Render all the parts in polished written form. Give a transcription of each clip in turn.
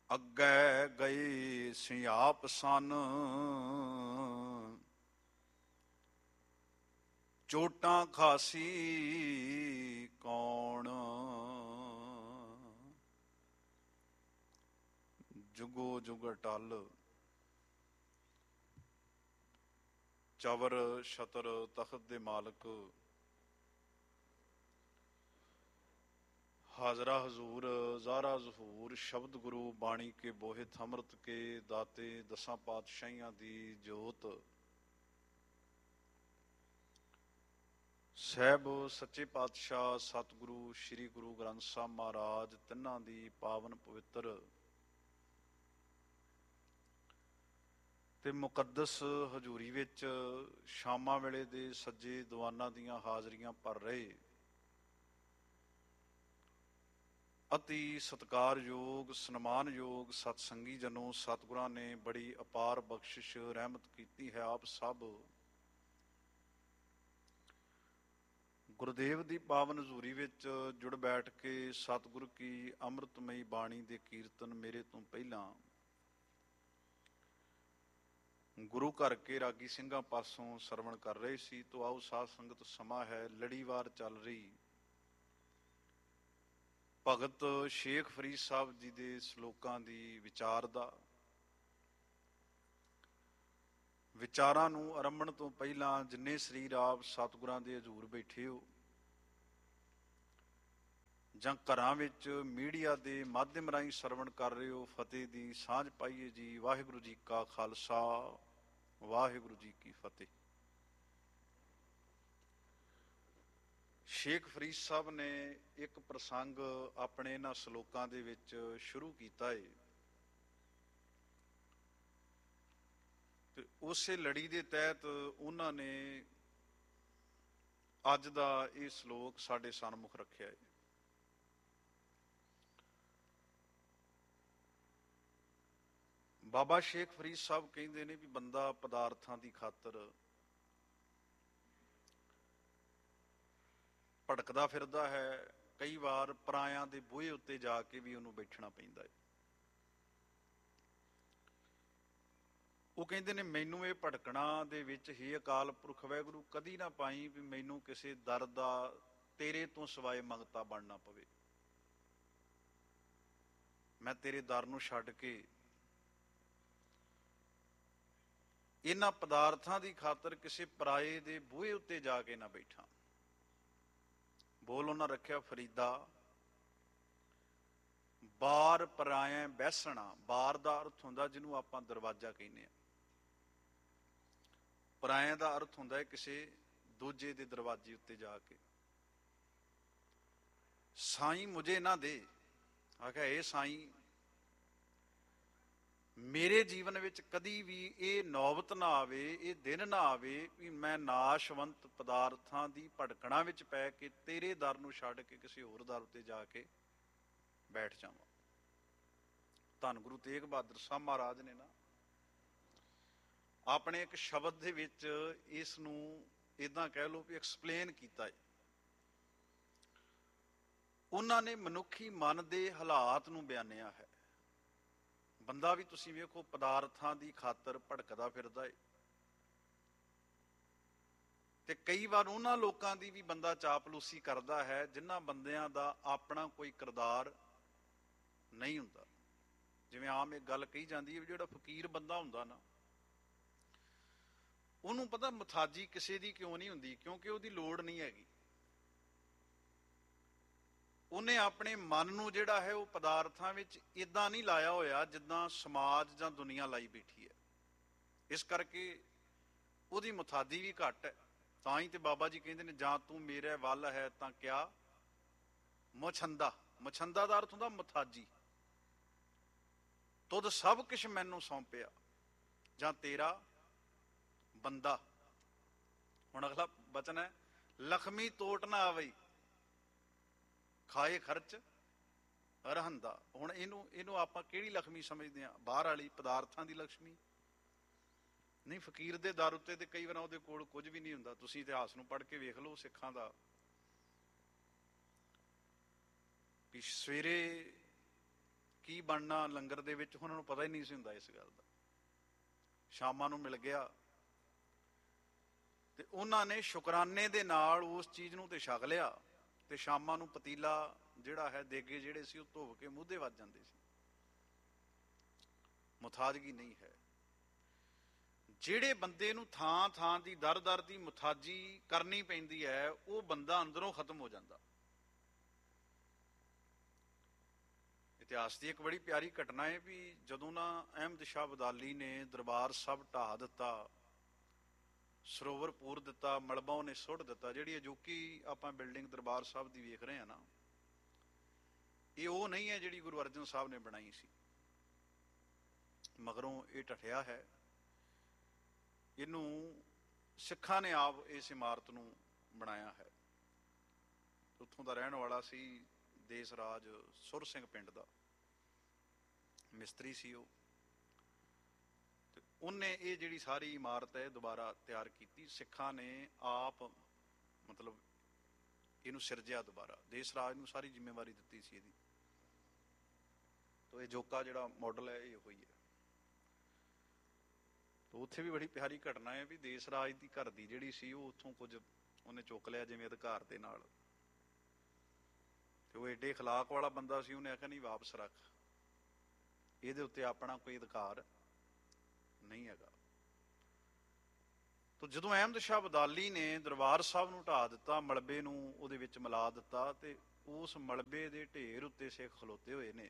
ਅੱਗੇ ਗਏ ਸਿਆਪ ਸਨ, ਚੋਟਾਂ ਖਾਸੀ ਕੌਣ। ਜੁਗੋ ਜੁਗ ਅਟਲ, ਚਵਰ ਛਤਰ ਤਖਤ ਦੇ ਮਾਲਕ, ਹਾਜ਼ਰਾ ਹਜ਼ੂਰ ਜ਼ਾਰਾ ਜ਼ਹੂਰ, ਸ਼ਬਦ ਗੁਰੂ ਬਾਣੀ ਕੇ ਬੋਹਿਤ ਅੰਮ੍ਰਿਤ ਕੇ ਦਾਤੇ, ਦਸਾਂ ਪਾਤਸ਼ਾਹੀਆਂ ਦੀ ਜੋਤ, ਸਾਹਿਬ ਸੱਚੇ ਪਾਤਸ਼ਾਹ ਸਤਿਗੁਰੂ ਸ੍ਰੀ ਗੁਰੂ ਗ੍ਰੰਥ ਸਾਹਿਬ ਮਹਾਰਾਜ, ਤਿੰਨਾਂ ਦੀ ਪਾਵਨ ਪਵਿੱਤਰ ਤੇ ਮੁਕੱਦਸ ਹਜ਼ੂਰੀ ਵਿੱਚ ਸ਼ਾਮਾਂ ਵੇਲੇ ਦੇ ਸੱਜੇ ਦੀਵਾਨਾਂ ਦੀਆਂ ਹਾਜ਼ਰੀਆਂ ਭਰ ਰਹੇ ਅਤੀ ਸਤਿਕਾਰਯੋਗ ਸਨਮਾਨਯੋਗ ਸਤਸੰਗੀ ਜਨੋ, ਸਤਿਗੁਰਾਂ ਨੇ ਬੜੀ ਅਪਾਰ ਬਖਸ਼ਿਸ਼ ਰਹਿਮਤ ਕੀਤੀ ਹੈ। ਆਪ ਸਭ ਗੁਰਦੇਵ ਦੀ ਪਾਵਨ ਹਜ਼ੂਰੀ ਵਿੱਚ ਜੁੜ ਬੈਠ ਕੇ ਸਤਿਗੁਰ ਕੀ ਅੰਮ੍ਰਿਤਮਈ ਬਾਣੀ ਦੇ ਕੀਰਤਨ ਮੇਰੇ ਤੋਂ ਪਹਿਲਾਂ ਗੁਰੂ ਘਰ ਕੇ ਰਾਗੀ ਸਿੰਘਾਂ ਪਾਸੋਂ ਸਰਵਣ ਕਰ ਰਹੇ ਸੀ। ਤੋ ਆਓ ਸਾਧ ਸੰਗਤ, ਸਮਾਂ ਹੈ ਲੜੀਵਾਰ ਚੱਲ ਰਹੀ ਭਗਤ ਸ਼ੇਖ ਫਰੀਦ ਸਾਹਿਬ ਜੀ ਦੇ ਸ਼ਲੋਕਾਂ ਦੀ ਵਿਚਾਰ ਦਾ। ਵਿਚਾਰਾਂ ਨੂੰ ਆਰੰਭਣ ਤੋਂ ਪਹਿਲਾਂ ਜਿੰਨੇ ਸਰੀਰ ਆਪ ਸਤਿਗੁਰਾਂ ਦੇ ਹਜ਼ੂਰ ਬੈਠੇ ਹੋ ਜਾਂ ਘਰਾਂ ਵਿੱਚ ਮੀਡੀਆ ਦੇ ਮਾਧਿਅਮ ਰਾਹੀਂ ਸਰਵਣ ਕਰ ਰਹੇ ਹੋ, ਫਤਿਹ ਦੀ ਸਾਂਝ ਪਾਈਏ ਜੀ। ਵਾਹਿਗੁਰੂ ਜੀ ਕਾ ਖਾਲਸਾ, ਵਾਹਿਗੁਰੂ ਜੀ ਕੀ ਫਤਿਹ। ਸ਼ੇਖ ਫਰੀਦ ਸਾਹਿਬ ਨੇ ਇੱਕ ਪ੍ਰਸੰਗ ਆਪਣੇ ਇਹਨਾਂ ਸ਼ਲੋਕਾਂ ਦੇ ਵਿੱਚ ਸ਼ੁਰੂ ਕੀਤਾ ਹੈ ਤੇ ਉਸੇ ਲੜੀ ਦੇ ਤਹਿਤ ਉਹਨਾਂ ਨੇ ਅੱਜ ਦਾ ਇਹ ਸ਼ਲੋਕ ਸਾਡੇ ਸਨਮੁਖ ਰੱਖਿਆ ਹੈ। ਬਾਬਾ ਸ਼ੇਖ ਫਰੀਦ ਸਾਹਿਬ ਕਹਿੰਦੇ ਨੇ ਵੀ ਬੰਦਾ ਪਦਾਰਥਾਂ ਦੀ ਖਾਤਰ ਭਟਕਦਾ ਫਿਰਦਾ ਹੈ, ਕਈ ਵਾਰ ਪਰਾਇਆਂ ਦੇ ਬੂਹੇ ਉੱਤੇ ਜਾ ਕੇ ਵੀ ਉਹਨੂੰ ਬੈਠਣਾ ਪੈਂਦਾ ਹੈ। ਉਹ ਕਹਿੰਦੇ ਨੇ ਮੈਨੂੰ ਇਹ ਭਟਕਣਾ ਦੇ ਵਿੱਚ ਹੀ ਅਕਾਲ ਪੁਰਖ ਵਾਹਿਗੁਰੂ ਕਦੀ ਨਾ ਪਾਈ ਵੀ ਮੈਨੂੰ ਕਿਸੇ ਦਰ ਦਾ ਤੇਰੇ ਤੋਂ ਸਿਵਾਏ ਮੰਗਤਾ ਬਣਨਾ ਪਵੇ। ਮੈਂ ਤੇਰੇ ਦਰ ਨੂੰ ਛੱਡ ਕੇ ਇਹਨਾਂ ਪਦਾਰਥਾਂ ਦੀ ਖਾਤਰ ਕਿਸੇ ਪਰਾਏ ਦੇ ਬੂਹੇ ਉੱਤੇ ਜਾ ਕੇ ਨਾ ਬੈਠਾਂ। ਬੋਲ ਉਹਨਾਂ ਰੱਖਿਆ ਫਰੀਦਾ, ਬਾਰ ਪਰਾਇਆ ਬੈਸਣਾ। ਬਾਰ ਦਾ ਅਰਥ ਹੁੰਦਾ ਜਿਹਨੂੰ ਆਪਾਂ ਦਰਵਾਜ਼ਾ ਕਹਿੰਦੇ ਹਾਂ, ਪਰਾਇਆ ਦਾ ਅਰਥ ਹੁੰਦਾ ਹੈ ਕਿਸੇ ਦੂਜੇ ਦੇ ਦਰਵਾਜ਼ੇ ਉੱਤੇ ਜਾ ਕੇ। ਸਾਈਂ ਮੁਝੇ ਨਾ ਦੇ, ਆਖਿਆ ਇਹ ਸਾਈਂ ਮੇਰੇ ਜੀਵਨ ਵਿੱਚ ਕਦੀ ਵੀ ਇਹ ਨੌਬਤ ਨਾ ਆਵੇ, ਇਹ ਦਿਨ ਨਾ ਆਵੇ ਵੀ ਮੈਂ ਨਾਸ਼ਵੰਤ ਪਦਾਰਥਾਂ ਦੀ ਭਟਕਣਾ ਵਿੱਚ ਪੈ ਕੇ ਤੇਰੇ ਦਰ ਨੂੰ ਛੱਡ ਕੇ ਕਿਸੇ ਹੋਰ ਦਰ ਉੱਤੇ ਜਾ ਕੇ ਬੈਠ ਜਾਵਾਂ। ਧੰਨ ਗੁਰੂ ਤੇਗ ਬਹਾਦਰ ਸਾਹਿਬ ਮਹਾਰਾਜ ਨੇ ਨਾ ਆਪਣੇ ਇੱਕ ਸ਼ਬਦ ਦੇ ਵਿੱਚ ਇਸ ਨੂੰ ਏਦਾਂ ਕਹਿ ਲਓ ਵੀ ਐਕਸਪਲੇਨ ਕੀਤਾ ਹੈ। ਉਹਨਾਂ ਨੇ ਮਨੁੱਖੀ ਮਨ ਦੇ ਹਾਲਾਤ ਨੂੰ ਬਿਆਨਿਆ ਹੈ। ਬੰਦਾ ਵੀ ਤੁਸੀਂ ਵੇਖੋ ਪਦਾਰਥਾਂ ਦੀ ਖਾਤਰ ਭਟਕਦਾ ਫਿਰਦਾ ਹੈ ਤੇ ਕਈ ਵਾਰ ਉਹਨਾਂ ਲੋਕਾਂ ਦੀ ਵੀ ਬੰਦਾ ਚਾਪਲੂਸੀ ਕਰਦਾ ਹੈ ਜਿਨ੍ਹਾਂ ਬੰਦਿਆਂ ਦਾ ਆਪਣਾ ਕੋਈ ਕਿਰਦਾਰ ਨਹੀਂ ਹੁੰਦਾ। ਜਿਵੇਂ ਆਮ ਇੱਕ ਗੱਲ ਕਹੀ ਜਾਂਦੀ ਹੈ ਵੀ ਜਿਹੜਾ ਫਕੀਰ ਬੰਦਾ ਹੁੰਦਾ ਨਾ, ਉਹਨੂੰ ਪਤਾ ਮੁਥਾਜੀ ਕਿਸੇ ਦੀ ਕਿਉਂ ਨਹੀਂ ਹੁੰਦੀ, ਕਿਉਂਕਿ ਉਹਦੀ ਲੋੜ ਨਹੀਂ ਹੈਗੀ। ਉਹਨੇ ਆਪਣੇ ਮਨ ਨੂੰ ਜਿਹੜਾ ਹੈ ਉਹ ਪਦਾਰਥਾਂ ਵਿੱਚ ਇਦਾਂ ਨਹੀਂ ਲਾਇਆ ਹੋਇਆ ਜਿੱਦਾਂ ਸਮਾਜ ਜਾਂ ਦੁਨੀਆ ਲਾਈ ਬੈਠੀ ਹੈ। ਇਸ ਕਰਕੇ ਉਹਦੀ ਮੁਥਾਦੀ ਵੀ ਘੱਟ ਹੈ। ਤਾਂ ਹੀ ਤੇ ਬਾਬਾ ਜੀ ਕਹਿੰਦੇ ਨੇ ਜਾਂ ਤੂੰ ਮੇਰੇ ਵੱਲ ਹੈ ਤਾਂ ਕਿਆ ਮੁਛੰਦਾ। ਮੁਛੰਦਾ ਦਾ ਅਰਥ ਹੁੰਦਾ ਮੁਥਾਜੀ। ਤੁਧ ਸਭ ਕੁਛ ਮੈਨੂੰ ਸੌਂਪਿਆ ਜਾਂ ਤੇਰਾ ਬੰਦਾ। ਹੁਣ ਅਗਲਾ ਬਚਨ ਹੈ ਲਖਮੀ ਤੋਟ ਨਾ ਆਵਈ, ਖਾਏ ਖਰਚ ਰਹੰਦਾ। ਹੁਣ ਇਹਨੂੰ ਆਪਾਂ ਕਿਹੜੀ ਲక్ష్ਮੀ ਸਮਝਦੇ ਹਾਂ? ਬਾਹਰ ਵਾਲੀ ਪਦਾਰਥਾਂ ਦੀ ਲక్ష్ਮੀ ਨਹੀਂ। ਫਕੀਰ ਦੇ ਦਰ ਉੱਤੇ ਤੇ ਕਈ ਵਾਰ ਉਹਦੇ ਕੋਲ ਕੁਝ ਵੀ ਨਹੀਂ ਹੁੰਦਾ। ਤੁਸੀਂ ਇਤਿਹਾਸ ਨੂੰ ਪੜ੍ਹ ਕੇ ਵੇਖ ਲਓ ਸਿੱਖਾਂ ਦਾ, ਵੀ ਸਵੇਰੇ ਕੀ ਬਣਨਾ ਲੰਗਰ ਦੇ ਵਿੱਚ ਉਹਨਾਂ ਨੂੰ ਪਤਾ ਹੀ ਨਹੀਂ ਸੀ ਹੁੰਦਾ ਇਸ ਗੱਲ ਦਾ। ਸ਼ਾਮਾਂ ਨੂੰ ਮਿਲ ਗਿਆ ਤੇ ਉਹਨਾਂ ਨੇ ਸ਼ੁਕਰਾਨੇ ਦੇ ਨਾਲ ਉਸ ਚੀਜ਼ ਨੂੰ ਤੇ ਛਕ ਲਿਆ, ਤੇ ਸ਼ਾਮਾਂ ਨੂੰ ਪਤੀਲਾ ਜਿਹੜਾ ਹੈ, ਦੇਗੇ ਜਿਹੜੇ ਸੀ ਉਹ ਧੋ ਕੇ ਮੂਧੇ ਵੱਜ ਜਾਂਦੇ ਸੀ। ਮੁਥਾਜਗੀ ਨਹੀਂ ਹੈ। ਜਿਹੜੇ ਬੰਦੇ ਨੂੰ ਥਾਂ ਥਾਂ ਦੀ ਦਰ ਦਰ ਦੀ ਮੁਥਾਜੀ ਕਰਨੀ ਪੈਂਦੀ ਹੈ, ਉਹ ਬੰਦਾ ਅੰਦਰੋਂ ਖਤਮ ਹੋ ਜਾਂਦਾ। ਇਤਿਹਾਸ ਦੀ ਇੱਕ ਬੜੀ ਪਿਆਰੀ ਘਟਨਾ ਹੈ ਵੀ ਜਦੋਂ ਨਾ ਅਹਿਮਦ ਸ਼ਾਹ ਅਬਦਾਲੀ ਨੇ ਦਰਬਾਰ ਸਾਹਿਬ ਢਾਹ ਦਿੱਤਾ, ਸਰੋਵਰ ਪੂਰ ਦਿੱਤਾ, ਮਲਬਾ ਉਹਨੇ ਸੁੱਟ ਦਿੱਤਾ, ਜਿਹੜੀ ਅਜੋਕੀ ਆਪਾਂ ਬਿਲਡਿੰਗ ਦਰਬਾਰ ਸਾਹਿਬ ਦੀ ਵੇਖ ਰਹੇ ਹਾਂ ਨਾ, ਇਹ ਉਹ ਨਹੀਂ ਹੈ ਜਿਹੜੀ ਗੁਰੂ ਅਰਜਨ ਸਾਹਿਬ ਨੇ ਬਣਾਈ ਸੀ। ਮਗਰੋਂ ਇਹ ਢੱਠਿਆ ਹੈ। ਇਹਨੂੰ ਸਿੱਖਾਂ ਨੇ ਆਪ ਇਸ ਇਮਾਰਤ ਨੂੰ ਬਣਾਇਆ ਹੈ। ਉੱਥੋਂ ਦਾ ਰਹਿਣ ਵਾਲਾ ਸੀ ਦੇਸ ਰਾਜ ਸੁਰ ਸਿੰਘ ਪਿੰਡ ਦਾ ਮਿਸਤਰੀ ਸੀ ਉਹ, ਤੇ ਉਹਨੇ ਇਹ ਜਿਹੜੀ ਸਾਰੀ ਇਮਾਰਤ ਹੈ ਦੁਬਾਰਾ ਤਿਆਰ ਕੀਤੀ। ਸਿੱਖਾਂ ਨੇ ਆਪ ਮਤਲਬ ਇਹਨੂੰ ਸਿਰਜਿਆ ਦੁਬਾਰਾ, ਦੇਸ ਰਾਜ ਨੂੰ ਸਾਰੀ ਜ਼ਿੰਮੇਵਾਰੀ ਦਿੱਤੀ ਸੀ ਇਹਦੀ। ਤੋ ਇਹ ਜੋਕਾ ਜਿਹੜਾ ਮਾਡਲ ਹੈ ਇਹ ਹੋਈ ਹੈ। ਉੱਥੇ ਵੀ ਬੜੀ ਪਿਆਰੀ ਘਟਨਾ ਹੈ ਵੀ ਦੇਸ ਰਾਜ ਦੀ ਘਰ ਦੀ ਜਿਹੜੀ ਸੀ ਉਹ ਉੱਥੋਂ ਕੁਝ ਉਹਨੇ ਚੁੱਕ ਲਿਆ ਜਿਵੇਂ ਅਧਿਕਾਰ ਦੇ ਨਾਲ, ਤੇ ਉਹ ਏਡੇ ਅਖਲਾਕ ਵਾਲਾ ਬੰਦਾ ਸੀ, ਉਹਨੇ ਆਖਿਆ ਨਹੀਂ ਵਾਪਸ ਰੱਖ, ਇਹਦੇ ਉੱਤੇ ਆਪਣਾ ਕੋਈ ਅਧਿਕਾਰ ਨਹੀਂ ਹੈਗਾ। ਤਾਂ ਜਦੋਂ ਅਹਿਮਦ ਸ਼ਾਹ ਅਬਦਾਲੀ ਨੇ ਦਰਬਾਰ ਸਾਹਿਬ ਨੂੰ ਢਾਹ ਦਿੱਤਾ, ਮਲਬੇ ਨੂੰ ਉਹਦੇ ਵਿੱਚ ਮਿਲਾ ਦਿੱਤਾ, ਤੇ ਉਸ ਮਲਬੇ ਦੇ ਢੇਰ ਉੱਤੇ ਸਿੱਖ ਖਲੋਤੇ ਹੋਏ ਨੇ,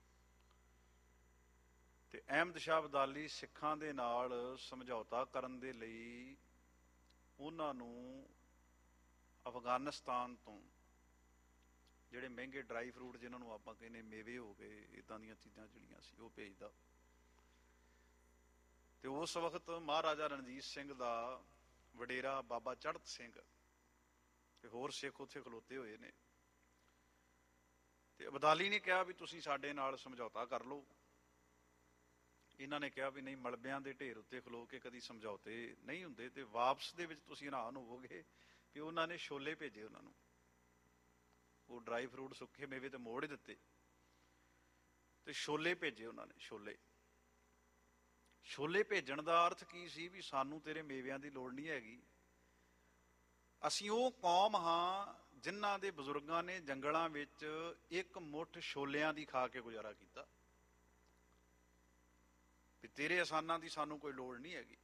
ਤੇ ਅਹਿਮਦ ਸ਼ਾਹ ਅਬਦਾਲੀ ਸਿੱਖਾਂ ਦੇ ਨਾਲ ਸਮਝੌਤਾ ਕਰਨ ਦੇ ਲਈ ਉਹਨਾਂ ਨੂੰ ਅਫਗਾਨਿਸਤਾਨ ਤੋਂ ਜਿਹੜੇ ਮਹਿੰਗੇ ਡਰਾਈ ਫਰੂਟ ਜਿਹਨਾਂ ਨੂੰ ਆਪਾਂ ਕਹਿੰਦੇ ਮੇਵੇ ਹੋ ਗਏ, ਇੱਦਾਂ ਦੀਆਂ ਚੀਜ਼ਾਂ ਜਿਹੜੀਆਂ ਸੀ ਉਹ ਭੇਜਦਾ। ਤੇ ਉਸ ਵਕਤ ਮਹਾਰਾਜਾ ਰਣਜੀਤ ਸਿੰਘ ਦਾ ਵਡੇਰਾ ਬਾਬਾ ਚੜ੍ਹਤ ਸਿੰਘ ਤੇ ਹੋਰ ਸਿੱਖ ਉੱਥੇ ਖਲੋਤੇ ਹੋਏ ਨੇ, ਤੇ ਅਬਦਾਲੀ ਨੇ ਕਿਹਾ ਵੀ ਤੁਸੀਂ ਸਾਡੇ ਨਾਲ ਸਮਝੌਤਾ ਕਰ ਲਓ। ਇਹਨਾਂ ਨੇ ਕਿਹਾ ਵੀ ਨਹੀਂ, ਮਲਬਿਆਂ ਦੇ ਢੇਰ ਉੱਤੇ ਖਲੋ ਕੇ ਕਦੀ ਸਮਝੌਤੇ ਨਹੀਂ ਹੁੰਦੇ, ਤੇ ਵਾਪਸ ਦੇ ਵਿੱਚ ਤੁਸੀਂ ਹੈਰਾਨ ਹੋਵੋਗੇ ਵੀ ਉਹਨਾਂ ਨੇ ਛੋਲੇ ਭੇਜੇ ਉਹਨਾਂ ਨੂੰ। ਉਹ ਡਰਾਈ ਫਰੂਟ ਸੁੱਕੇ ਮੇਵੇ ਤੇ ਮੋੜ ਹੀ ਦਿੱਤੇ, ਤੇ ਛੋਲੇ ਭੇਜੇ ਉਹਨਾਂ ਨੇ। ਛੋਲੇ ਭੇਜਣ ਦਾ ਅਰਥ ਕੀ ਸੀ ਵੀ ਸਾਨੂੰ ਤੇਰੇ ਮੇਵਿਆਂ ਦੀ ਲੋੜ ਨਹੀਂ ਹੈਗੀ, ਅਸੀਂ ਉਹ ਕੌਮ ਹਾਂ ਜਿਨ੍ਹਾਂ ਦੇ ਬਜ਼ੁਰਗਾਂ ਨੇ ਜੰਗਲਾਂ ਵਿੱਚ ਇੱਕ ਮੁੱਠ ਛੋਲਿਆਂ ਦੀ ਖਾ ਕੇ ਗੁਜ਼ਾਰਾ ਕੀਤਾ, ਵੀ ਤੇਰੇ ਅਹਿਸਾਨਾਂ ਦੀ ਸਾਨੂੰ ਕੋਈ ਲੋੜ ਨਹੀਂ ਹੈਗੀ।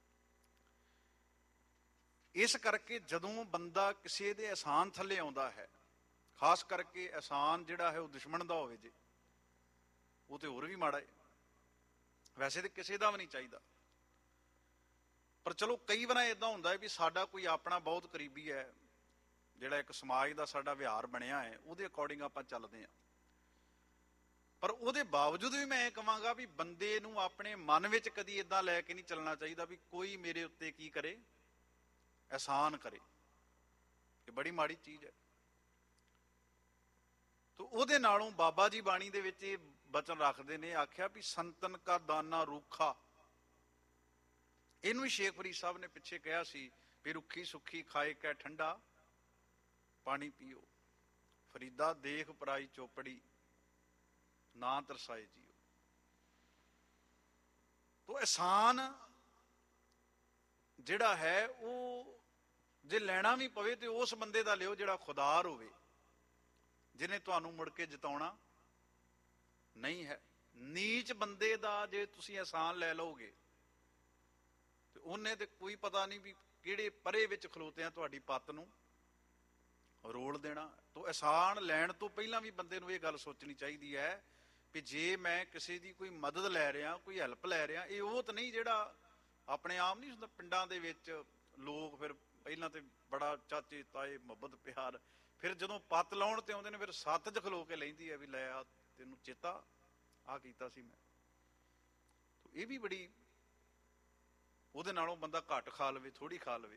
ਇਸ ਕਰਕੇ ਜਦੋਂ ਬੰਦਾ ਕਿਸੇ ਦੇ ਅਹਿਸਾਨ ਥੱਲੇ ਆਉਂਦਾ ਹੈ, ਖਾਸ ਕਰਕੇ ਅਹਿਸਾਨ ਜਿਹੜਾ ਹੈ ਉਹ ਦੁਸ਼ਮਣ ਦਾ ਹੋਵੇ ਜੇ, ਉਹ ਤੇ ਹੋਰ ਵੀ ਮਾੜਾ ਹੈ। ਵੈਸੇ ਤੇ ਕਿਸੇ ਦਾ ਵੀ ਨਹੀਂ ਚਾਹੀਦਾ, ਪਰ ਚਲੋ ਕਈ ਵਾਰ ਏਦਾਂ ਹੁੰਦਾ ਹੈ ਵੀ ਸਾਡਾ ਕੋਈ ਆਪਣਾ ਬਹੁਤ ਕਰੀਬੀ ਹੈ, ਜਿਹੜਾ ਇੱਕ ਸਮਾਜ ਦਾ ਸਾਡਾ ਵਿਹਾਰ ਬਣਿਆ ਹੈ, ਉਹਦੇ ਅਕੋਰਡਿੰਗ ਆਪਾਂ ਚੱਲਦੇ ਹਾਂ। ਪਰ ਉਹਦੇ ਬਾਵਜੂਦ ਵੀ ਮੈਂ ਇਹ ਕਹਾਂਗਾ ਵੀ ਬੰਦੇ ਨੂੰ ਆਪਣੇ ਮਨ ਵਿੱਚ ਕਦੀ ਏਦਾਂ ਲੈ ਕੇ ਨਹੀਂ ਚੱਲਣਾ ਚਾਹੀਦਾ ਵੀ ਕੋਈ ਮੇਰੇ ਉੱਤੇ ਕੀ ਕਰੇ, ਅਹਿਸਾਨ ਕਰੇ। ਇਹ ਬੜੀ ਮਾੜੀ ਚੀਜ਼ ਹੈ। ਤੋ ਉਹਦੇ ਨਾਲੋਂ ਬਾਬਾ ਜੀ ਬਾਣੀ ਦੇ ਵਿੱਚ ਇਹ ਬਚਨ ਰੱਖਦੇ ਨੇ, ਆਖਿਆ ਵੀ ਸੰਤਨ ਕਾ ਦਾਨਾ ਰੂਖਾ। ਇਹਨੂੰ ਹੀ ਸ਼ੇਖ ਫਰੀਦ ਸਾਹਿਬ ਨੇ ਪਿੱਛੇ ਕਿਹਾ ਸੀ ਵੀ ਰੁੱਖੀ ਸੁੱਖੀ ਖਾਏ ਕੈ ਠੰਡਾ ਪਾਣੀ ਪੀਓ, ਫਰੀਦਾ ਦੇਖ ਪਰਾਈ ਚੋਪੜੀ ਨਾ ਤਰਸਾਏ ਜੀਓ। ਤੋ ਅਹਿਸਾਨ ਜਿਹੜਾ ਹੈ ਉਹ ਜੇ ਲੈਣਾ ਵੀ ਪਵੇ ਤੇ ਉਸ ਬੰਦੇ ਦਾ ਲਿਓ ਜਿਹੜਾ ਖੁਦਾਰ ਹੋਵੇ, ਜਿਹਨੇ ਤੁਹਾਨੂੰ ਮੁੜ ਕੇ ਜਿਤਾਉਣਾ ਨਹੀਂ ਹੈ। ਨੀਚ ਬੰਦੇ ਦਾ ਜੇ ਤੁਸੀਂ ਅਹਿਸਾਨ ਲੈ ਲਓਗੇ ਤੇ ਉਹਨੇ ਤੇ ਕੋਈ ਪਤਾ ਨਹੀਂ ਵੀ ਕਿਹੜੇ ਪਰੇ ਵਿੱਚ ਖਲੋਤਿਆਂ ਤੁਹਾਡੀ ਪੱਤ ਨੂੰ ਰੋਲ ਦੇਣਾ। ਤੋ ਅਹਿਸਾਨ ਲੈਣ ਤੋਂ ਪਹਿਲਾਂ ਵੀ ਬੰਦੇ ਨੂੰ ਇਹ ਗੱਲ ਸੋਚਣੀ ਚਾਹੀਦੀ ਹੈ ਵੀ ਜੇ ਮੈਂ ਕਿਸੇ ਦੀ ਕੋਈ ਮਦਦ ਲੈ ਰਿਹਾ, ਕੋਈ ਹੈਲਪ ਲੈ ਰਿਹਾ, ਇਹ ਉਹ ਤਾਂ ਨਹੀਂ ਜਿਹੜਾ ਆਪਣੇ ਆਪ ਨਹੀਂ ਹੁੰਦਾ। ਪਿੰਡਾਂ ਦੇ ਵਿੱਚ ਲੋਕ ਫਿਰ ਪਹਿਲਾਂ ਤੇ ਬੜਾ ਚਾਚੇ ਤਾਏ ਮੁਹੱਬਤ ਪਿਆਰ, ਫਿਰ ਜਦੋਂ ਪੱਤ ਲਾਉਣ ਤੇ ਆਉਂਦੇ ਨੇ ਫਿਰ ਸੱਤ 'ਚ ਖਲੋ ਕੇ ਲੈਂਦੀ ਹੈ ਵੀ ਲੈ ਆ ਤੈਨੂੰ ਚੇਤਾ ਆ ਕੀਤਾ ਸੀ ਮੈਂ। ਇਹ ਵੀ ਬੜੀ, ਉਹਦੇ ਨਾਲੋਂ ਬੰਦਾ ਘੱਟ ਖਾ ਲਵੇ, ਥੋੜੀ ਖਾ ਲਵੇ।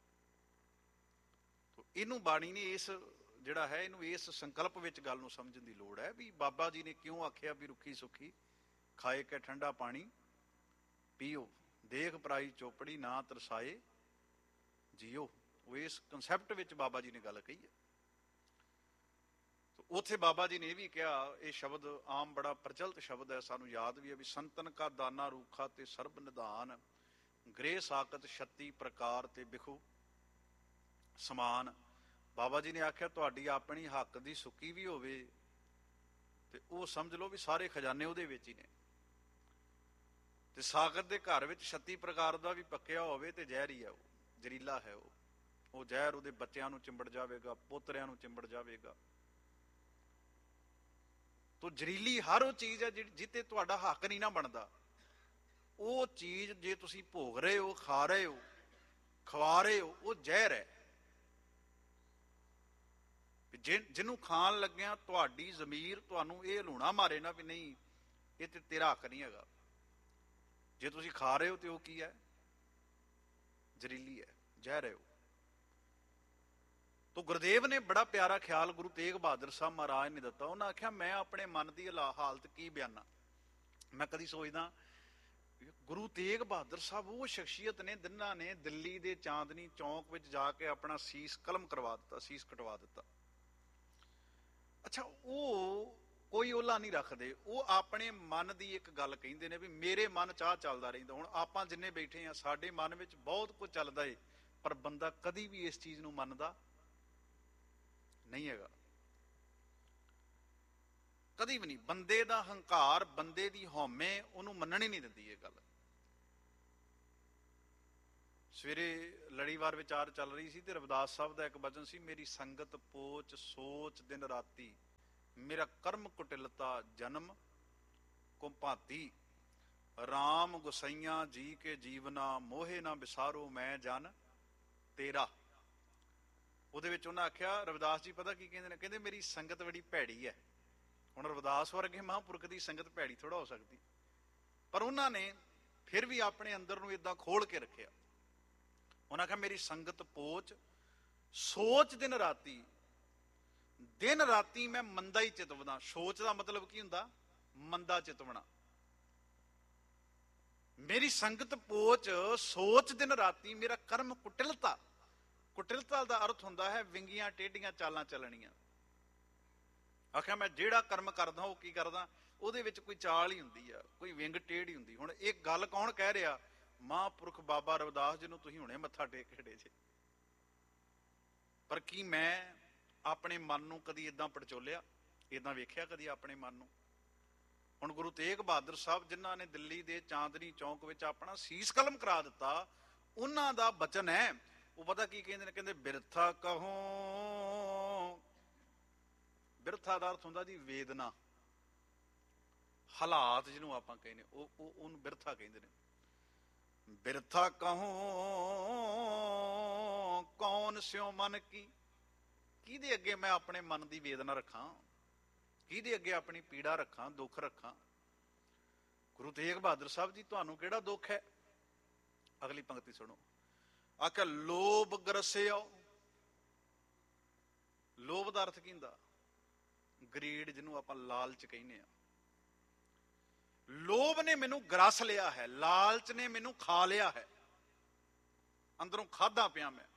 ਇਹਨੂੰ ਬਾਣੀ ਨੇ ਇਸ ਜਿਹੜਾ ਹੈ ਇਹਨੂੰ ਇਸ ਸੰਕਲਪ ਵਿੱਚ ਗੱਲ ਨੂੰ ਸਮਝਣ ਦੀ ਲੋੜ ਹੈ ਵੀ ਬਾਬਾ ਜੀ ਨੇ ਕਿਉਂ ਆਖਿਆ ਵੀ ਰੁੱਖੀ ਸੁੱਖੀ ਖਾਏ ਕੇ ਠੰਡਾ ਪਾਣੀ ਪੀਓ, ਦੇਖ ਪਰਾਈ ਚੋਪੜੀ ਨਾ ਤਰਸਾਏ ਜੀਓ। ਉਹ ਇਸ ਕਨਸੈਪਟ ਵਿੱਚ ਬਾਬਾ ਜੀ ਨੇ ਗੱਲ ਕਹੀ ਹੈ। ਉੱਥੇ ਬਾਬਾ ਜੀ ਨੇ ਇਹ ਵੀ ਕਿਹਾ, ਇਹ ਸ਼ਬਦ ਆਮ ਬੜਾ ਪ੍ਰਚਲਿਤ ਸ਼ਬਦ ਹੈ, ਸਾਨੂੰ ਯਾਦ ਵੀ ਹੈ ਵੀ ਸੰਤਨ ਕਾ ਦਾਨਾ ਰੂਖਾ ਤੇ ਸਰਬ ਨਿਧਾਨ, ਗ੍ਰਹਿ ਸਾਕਤ 36 ਪ੍ਰਕਾਰ ਤੇ ਬਿਖੂ ਸਮਾਨ। ਬਾਬਾ ਜੀ ਨੇ ਆਖਿਆ ਤੁਹਾਡੀ ਆਪਣੀ ਹੱਕ ਦੀ ਸੁੱਕੀ ਵੀ ਹੋਵੇ ਤੇ ਉਹ ਸਮਝ ਲਓ ਵੀ ਸਾਰੇ ਖਜ਼ਾਨੇ ਉਹਦੇ ਵਿੱਚ ਹੀ ਨੇ, ਤੇ ਸਾਕਤ ਦੇ ਘਰ ਵਿੱਚ 36 ਪ੍ਰਕਾਰ ਦਾ ਵੀ ਪੱਕਿਆ ਹੋਵੇ ਤੇ ਜ਼ਹਿਰ ਹੀ ਹੈ, ਉਹ ਜ਼ਹਿਰੀਲਾ ਹੈ, ਉਹ ਜ਼ਹਿਰ ਉਹਦੇ ਬੱਚਿਆਂ ਨੂੰ ਚਿੰਬੜ ਜਾਵੇਗਾ, ਪੋਤਰਿਆਂ ਨੂੰ ਚਿੰਬੜ ਜਾਵੇਗਾ। ਤੋ ਜ਼ਹਿਰੀਲੀ ਹਰ ਉਹ ਚੀਜ਼ ਹੈ ਜਿੱਤੇ ਤੁਹਾਡਾ ਹੱਕ ਨਹੀਂ ਨਾ ਬਣਦਾ, ਉਹ ਚੀਜ਼ ਜੇ ਤੁਸੀਂ ਭੋਗ ਰਹੇ ਹੋ, ਖਾ ਰਹੇ ਹੋ, ਖਵਾ ਰਹੇ ਹੋ, ਉਹ ਜ਼ਹਿਰ ਹੈ। ਜਿਹਨੂੰ ਖਾਣ ਲੱਗਿਆ ਤੁਹਾਡੀ ਜ਼ਮੀਰ ਤੁਹਾਨੂੰ ਇਹ ਹਲੂਣਾ ਮਾਰੇ ਨਾ ਵੀ ਨਹੀਂ ਇਹ ਤੇ ਤੇਰਾ ਹੱਕ ਨਹੀਂ ਹੈਗਾ, ਜੇ ਤੁਸੀਂ ਖਾ ਰਹੇ ਹੋ ਤੇ ਉਹ ਕੀ ਹੈ? ਜ਼ਹਿਰੀਲੀ ਹੈ, ਜ਼ਹਿਰ ਹੈ ਉਹ। ਤੋ ਗੁਰਦੇਵ ਨੇ ਬੜਾ ਪਿਆਰਾ ਖਿਆਲ ਗੁਰੂ ਤੇਗ ਬਹਾਦਰ ਸਾਹਿਬ ਮਹਾਰਾਜ ਨੇ ਦਿੱਤਾ। ਉਹਨਾਂ ਆਖਿਆ ਮੈਂ ਆਪਣੇ ਮਨ ਦੀ ਹਾਲਤ ਕੀ ਬਿਆਨਾ। ਮੈਂ ਕਦੀ ਸੋਚਦਾ ਗੁਰੂ ਤੇਗ ਬਹਾਦਰ ਸਾਹਿਬ ਉਹ ਸ਼ਖਸੀਅਤ ਨੇ ਜਿਨ੍ਹਾਂ ਨੇ ਦਿੱਲੀ ਦੇ ਚਾਂਦਨੀ ਚੌਂਕ ਵਿੱਚ ਜਾ ਕੇ ਆਪਣਾ ਸੀਸ ਕਲਮ ਕਰਵਾ ਦਿੱਤਾ, ਸੀਸ ਕਟਵਾ ਦਿੱਤਾ। ਅੱਛਾ, ਉਹ ਕੋਈ ਓਲਾ ਨਹੀਂ ਰੱਖਦੇ, ਉਹ ਆਪਣੇ ਮਨ ਦੀ ਇੱਕ ਗੱਲ ਕਹਿੰਦੇ ਨੇ ਵੀ ਮੇਰੇ ਮਨ ਚ ਆਹ ਚੱਲਦਾ ਰਹਿੰਦਾ। ਹੁਣ ਆਪਾਂ ਜਿੰਨੇ ਬੈਠੇ ਆ ਸਾਡੇ ਮਨ ਵਿੱਚ ਬਹੁਤ ਕੁਝ ਚੱਲਦਾ ਏ, ਪਰ ਬੰਦਾ ਕਦੀ ਵੀ ਇਸ ਚੀਜ਼ ਨੂੰ ਮੰਨਦਾ ਨਹੀਂ ਹੈਗਾ, ਕਦੀ ਵੀ ਨਹੀਂ। ਬੰਦੇ ਦਾ ਹੰਕਾਰ, ਬੰਦੇ ਦੀ ਹਉਮੈ ਉਹਨੂੰ ਮੰਨਣੀ ਨਹੀਂ ਦਿੰਦੀ ਇਹ ਗੱਲ। ਸਵੇਰੇ ਲੜੀਵਾਰ ਵਿਚਾਰ ਚੱਲ ਰਹੀ ਸੀ ਤੇ ਰਵਿਦਾਸ ਸਾਹਿਬ ਦਾ ਇੱਕ ਬਚਨ ਸੀ, ਮੇਰੀ ਸੰਗਤ ਪੋਚ ਸੋਚ ਦਿਨ ਰਾਤੀ, ਮੇਰਾ ਕਰਮ ਕੁਟਿਲਤਾ ਜਨਮ ਕੁੰਭਾਤੀ, ਰਾਮ ਗੁਸਈਆਂ ਜੀ ਕੇ ਜੀਵਨਾ, ਮੋਹੇ ਨਾ ਵਿਸਾਰੋ ਮੈਂ ਜਨ ਤੇਰਾ। ਉਹਦੇ ਵਿੱਚ ਉਹਨਾਂ ਆਖਿਆ, ਰਵਿਦਾਸ ਜੀ ਪਤਾ ਕੀ ਕਹਿੰਦੇ ਨੇ? ਕਹਿੰਦੇ ਮੇਰੀ ਸੰਗਤ ਬੜੀ ਭੈੜੀ ਹੈ। ਹੁਣ ਰਵਿਦਾਸ ਵਰਗੇ ਮਹਾਂਪੁਰਖ ਦੀ ਸੰਗਤ ਭੈੜੀ ਥੋੜਾ ਹੋ ਸਕਦੀ, ਪਰ ਉਹਨਾਂ ਨੇ ਫਿਰ ਵੀ ਆਪਣੇ ਅੰਦਰ ਨੂੰ ਏਦਾਂ ਖੋਲ ਕੇ ਰੱਖਿਆ। ਉਹਨਾਂ ਆਖਿਆ ਮੇਰੀ ਸੰਗਤ ਪੋਚ ਸੋਚ ਦਿਨ ਰਾਤੀ, ਦਿਨ ਰਾਤੀ ਮੈਂ ਮੰਦਾ ਹੀ ਚਿਤਵਦਾ। ਸੋਚ ਦਾ ਮਤਲਬ ਕੀ ਹੁੰਦਾ? ਮੰਦਾ ਚਿਤਵਣਾ। ਮੇਰੀ ਸੰਗਤ ਪੋਚ ਸੋਚ ਦਿਨ ਰਾਤੀ, ਮੇਰਾ ਕਰਮ ਕੁਟਿਲਤਾ। ਕੁਟਿਲਤਾ ਦਾ ਅਰਥ ਹੁੰਦਾ ਹੈ ਵਿੰਗੀਆਂ ਟੇਢੀਆਂ ਚਾਲਾਂ ਚੱਲਣੀਆਂ। ਆਖਿਆ ਮੈਂ ਜਿਹੜਾ ਕਰਮ ਕਰਦਾ ਉਹ ਕੀ ਕਰਦਾ, ਉਹਦੇ ਵਿੱਚ ਕੋਈ ਚਾਲ ਹੀ ਹੁੰਦੀ ਆ, ਕੋਈ ਵਿੰਗ ਟੇਢ ਹੀ ਹੁੰਦੀ। ਹੁਣ ਇਹ ਗੱਲ ਕੌਣ ਕਹਿ ਰਿਹਾ? ਮਹਾਂਪੁਰਖ ਬਾਬਾ ਰਵਿਦਾਸ ਜੀ ਨੂੰ ਤੁਸੀਂ ਹੁਣੇ ਮੱਥਾ ਟੇਕ ਖੜੇ ਜੇ। ਪਰ ਕੀ ਮੈਂ ਆਪਣੇ ਮਨ ਨੂੰ ਕਦੀ ਏਦਾਂ ਪੜਚੋਲਿਆ, ਏਦਾਂ ਵੇਖਿਆ ਕਦੀ ਆਪਣੇ ਮਨ ਨੂੰ? ਹੁਣ ਗੁਰੂ ਤੇਗ ਬਹਾਦਰ ਸਾਹਿਬ ਜਿਨ੍ਹਾਂ ਨੇ ਦਿੱਲੀ ਦੇ ਚਾਂਦਨੀ ਚੌਂਕ ਵਿੱਚ ਆਪਣਾ ਸੀਸ ਕਲਮ ਕਰਾ ਦਿੱਤਾ, ਉਹਨਾਂ ਦਾ ਬਚਨ ਹੈ, ਉਹ ਪਤਾ ਕੀ ਕਹਿੰਦੇ ਨੇ? ਕਹਿੰਦੇ ਬਿਰਥਾ ਕਹੋ। ਬਿਰਥਾ ਦਾ ਅਰਥ ਹੁੰਦਾ ਜੀ ਵੇਦਨਾ, ਹਾਲਾਤ ਜਿਹਨੂੰ ਆਪਾਂ ਕਹਿੰਦੇ ਉਹਨੂੰ ਬਿਰਥਾ ਕਹਿੰਦੇ ਨੇ। ਬਿਰਥਾ ਕਹੋ ਕੌਣ ਸਿਓ ਮਨ ਕੀ, ਕਿਹਦੇ ਅੱਗੇ ਮੈਂ ਆਪਣੇ ਮਨ ਦੀ ਵੇਦਨਾ ਰੱਖਾਂ, ਕਿਹਦੇ ਅੱਗੇ ਆਪਣੀ ਪੀੜਾ ਰੱਖਾਂ, ਦੁੱਖ ਰੱਖਾਂ? ਗੁਰੂ ਤੇਗ ਬਹਾਦਰ ਸਾਹਿਬ ਜੀ ਤੁਹਾਨੂੰ ਕਿਹੜਾ ਦੁੱਖ ਹੈ? ਅਗਲੀ ਪੰਕਤੀ ਸੁਣੋ। ਆਖਿਆ ਲੋਭ ਗਰਸਿਓ। ਲੋਭ ਦਾ ਅਰਥ ਕੀ ਹੁੰਦਾ? ਗਰੀਡ, ਜਿਹਨੂੰ ਆਪਾਂ ਲਾਲਚ ਕਹਿੰਦੇ ਆ। ਲੋਭ ਨੇ ਮੈਨੂੰ ਗਰਸ ਲਿਆ ਹੈ, ਲਾਲਚ ਨੇ ਮੈਨੂੰ ਖਾ ਲਿਆ ਹੈ, ਅੰਦਰੋਂ ਖਾਧਾ ਪਿਆ ਮੈਂ।